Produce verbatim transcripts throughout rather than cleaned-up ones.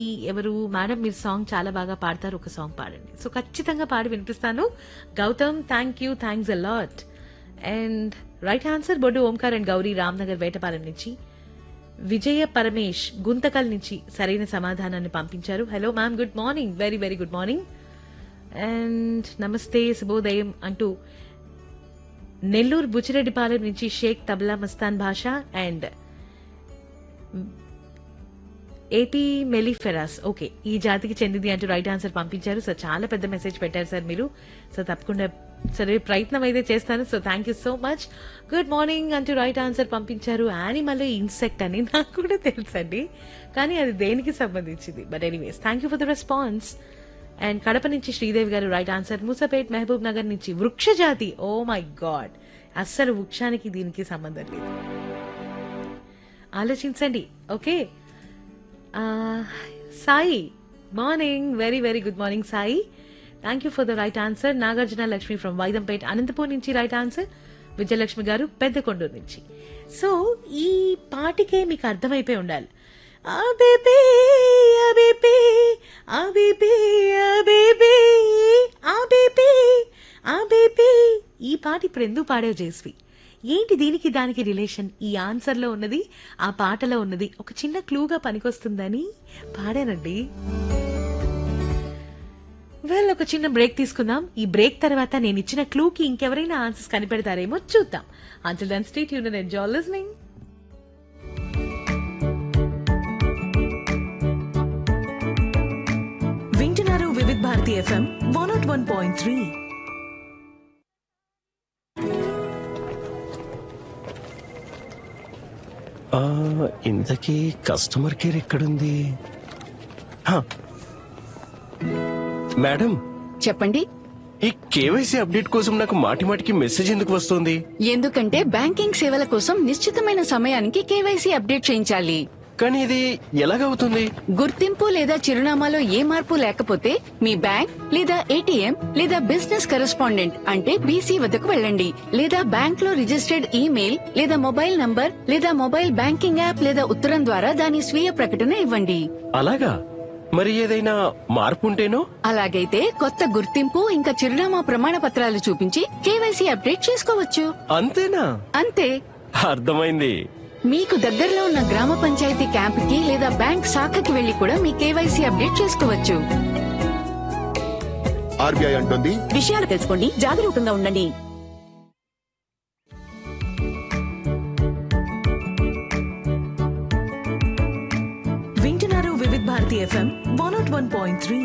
ఈ ఎవరు మేడం మీరు సాంగ్ చాలా బాగా పాడతారు, ఒక సాంగ్ పాడండి. సో ఖచ్చితంగా పాడి వినిపిస్తాను. Gautam thank you, thanks a lot. And right answer Boddu Omkar and Gauri Ramnagar Vetapalem నుంచి. విజయ పరమేష్ గుంతకల్ నుంచి సరైన సమాధానాన్ని పంపించారు. Hello ma'am, good morning, very very good morning. And నమస్తే శుభోదయం అంటూ నెల్లూరు బుచ్చిరెడ్డిపాలెం నుంచి షేక్ తబ్లా మస్తాన్ భాషా అండ్ ఏపీ మెలిఫెరాస్, ఓకే, ఈ జాతికి చెందింది అంటూ రైట్ ఆన్సర్ పంపించారు. సో చాలా పెద్ద మెసేజ్ పెట్టారు సార్ మీరు. సో తప్పకుండా సరే ప్రయత్నం అయితే చేస్తాను. So thank you so much. Good morning అంటూ రైట్ ఆన్సర్ పంపించారు. యానిమల్ ఇన్సెక్ట్ అని నాకు కూడా తెలుసండి, కానీ అది దేనికి సంబంధించింది. But anyways thank you for the response. And Kadapa నుంచి శ్రీదేవి గారు రైట్ ఆన్సర్. మూసాపేట్ మహబూబ్ నగర్ నుంచి వృక్ష జాతి. ఓ మై గాడ్, అస్సలు వృక్షానికి దీనికి సంబంధం లేదు, ఆలోచించండి. Okay, Sai morning, very very good morning Sai. Thank you for the right answer. Nagarjuna Lakshmi from వైదంపేట్ Anantapur నుంచి రైట్ ఆన్సర్. విజయలక్ష్మి గారు పెద్దకొండూరు నుంచి. సో ఈ పాటికే మీకు అర్థమైపోయి ఉండాలి. అబేబీ అబేబీ అబేబీ అబేబీ అబేబీ అబేబీ, ఈ పాట ఇప్పుడు ఎందుకు పాడావు జేస్వి? ఏంటి దీనికి దానికి రిలేషన్? ఈ ఆన్సర్ లో ఉన్నది ఆ పాటలో ఉన్నది ఒక చిన్న క్లూగా పనికొస్తుందని పాడానండి. వెల్, ఒక చిన్న బ్రేక్ తీసుకుందాం. ఈ బ్రేక్ తర్వాత నేను ఇచ్చిన క్లూకి ఇంకెవరైనా ఆన్సర్స్ కనిపెడతారేమో చూద్దాం. Until then stay tuned and enjoy listening. వింటున్నారు Vividh Bharati FM one not one point three. ఇంతకీ కస్టమర్ కేర్ ఎక్కడుంది? మేడం చెప్పండి. ఈ కేవైసీ అప్డేట్ కోసం నాకు మాటి మాటికి మెసేజ్ ఎందుకు వస్తుంది? ఎందుకంటే బ్యాంకింగ్ సేవల కోసం నిశ్చితమైన సమయానికి కేవైసీ అప్డేట్ చేయించాలి. కానీ ఇది ఎలాగవుతుంది? గుర్తింపు లేదా చిరునామాలో ఏ మార్పు లేకపోతే మీ బ్యాంక్ లేదా ఏటీఎం లేదా బిజినెస్ కరెస్పాండెంట్ అంటే బీసీ వద్దకు వెళ్ళండి. లేదా బ్యాంక్ లో రిజిస్టర్డ్ ఈమెయిల్ లేదా మొబైల్ నంబర్ లేదా మొబైల్ బ్యాంకింగ్ యాప్ లేదా ఉత్తరం ద్వారా దాని స్వీయ ప్రకటన ఇవ్వండి. అలాగా? మరి ఏదైనా మార్పు ఉంటేనో? అలాగైతే కొత్త గుర్తింపు ఇంకా చిరునామా ప్రమాణ పత్రాలు చూపించి కేవైసీ అప్డేట్ చేసుకోవచ్చు. అంతేనా? అంతే. అర్థమైంది. మీకు దగ్గరలో ఉన్న గ్రామ పంచాయతీ క్యాంపుకి లేదా బ్యాంక్ శాఖకి వెళ్లి కూడా మీ కేవైసీ అప్డేట్ చేసుకోవచ్చు. ఆర్బీఐ అంటుంది, విషయాలు తెలుసుకోండి, జాగరూకంగా ఉండండి. వింటున్నారు Vividh Bharati FM one not one point three.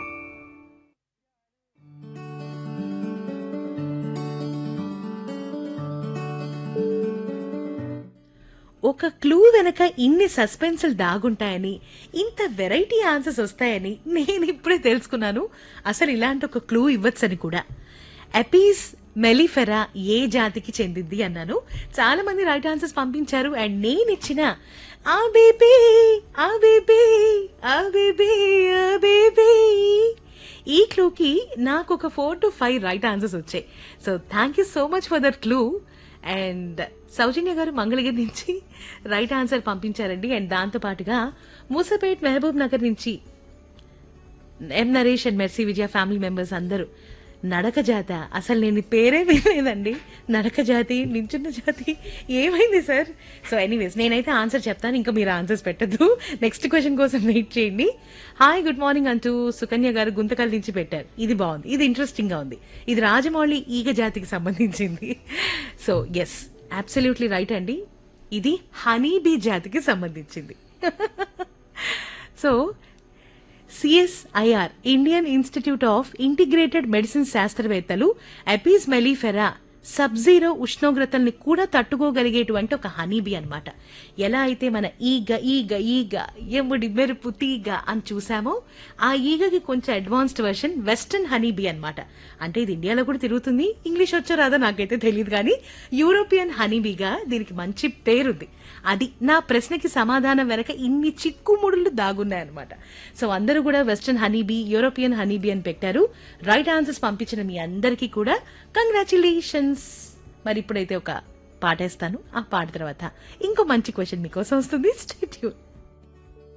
ఒక క్లూ వెనక ఇన్ని సస్పెన్స్లు దాగుంటాయని, ఇంత వెరైటీ ఆన్సర్స్ వస్తాయని నేను ఇప్పుడే తెలుసుకున్నాను. అసలు ఇలాంటి ఒక క్లూ ఇవ్వచ్చని కూడా. ఎపీస్ మెలిఫెరా ఏ జాతికి చెందింది అన్నాను. చాలా మంది రైట్ ఆన్సర్స్ పంపించారు. అండ్ నేను ఇచ్చిన ఆ బేబీ ఆ బేబీ ఆ బేబీ ఆ బేబీ ఈ క్లూకి నాకు ఒక four to five right answers వచ్చాయి. So thank you so much for that clue. And సౌజన్య గారు మంగళగిరి నుంచి రైట్ ఆన్సర్ పంపించారండి. అండ్ దాంతో పాటుగా మూసపేట్ మహబూబ్ నగర్ నుంచి ఎం Naresh and mercy Vijaya family members అందరూ నడక జాత, అసలు నేను పేరే వినలేదండి. నడక జాతి, నించున్న జాతి ఏమైంది సార్? సో ఎనీవేస్ నేనైతే ఆన్సర్ చెప్తాను, ఇంకా మీరు ఆన్సర్స్ పెట్టద్దు. నెక్స్ట్ క్వశ్చన్ కోసం వెయిట్ చేయండి. హాయ్ గుడ్ మార్నింగ్ అంటూ సుకన్య గారు గుంతకల్ నుంచి పెట్టారు. ఇది బాగుంది, ఇది ఇంట్రెస్టింగ్ గా ఉంది. ఇది రాజమౌళి ఈగ జాతికి సంబంధించింది. సో ఎస్, అబ్సల్యూట్లీ రైట్ అండి. ఇది హనీబీ జాతికి సంబంధించింది. So CSIR Indian institute of integrated medicine శాస్త్రవేత్తలు ఎపీస్ మెలిఫెరా సబ్ జీరో ఉష్ణోగ్రతల్ని కూడా తట్టుకోగలిగేటువంటి ఒక హనీబీ అన్నమాట. ఎలా అయితే మన ఈగ ఈగ ఈగ ఎముడి మెరుపు తీగ అని చూసామో, ఆ ఈగకి కొంచెం అడ్వాన్స్డ్ వర్షన్ వెస్టర్న్ హనీబీ అన్నమాట. అంటే ఇది ఇండియాలో కూడా తిరుగుతుంది. ఇంగ్లీష్ వచ్చో రాదో నాకైతే తెలియదు, కానీ యూరోపియన్ హనీబీగా దీనికి మంచి పేరుంది. అది నా ప్రశ్నకి సమాధానం వెనక ఇన్ని చిక్కుముడులు దాగున్నాయన్నమాట. సో అందరూ కూడా వెస్టర్న్ హనీబీ, యూరోపియన్ హనీబీ అని పెట్టారు. రైట్ ఆన్సర్స్ పంపించిన మీ అందరికీ కూడా కంగ్రాచులేషన్స్. మరి ఇప్పుడైతే ఒక పాటేస్తాను. ఆ పాట తర్వాత ఇంకో మంచి క్వశ్చన్ మీకోసం వస్తుంది. Stay tune.